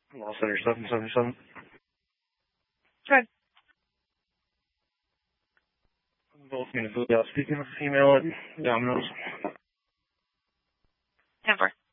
Law Center 777. Good. Both speaking with female at Domino's. Denver.